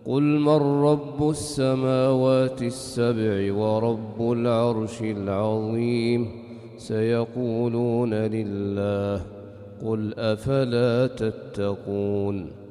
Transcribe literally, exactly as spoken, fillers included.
قل من رب السماوات السبع ورب العرش العظيم سيقولون لله قل أفلا تتقون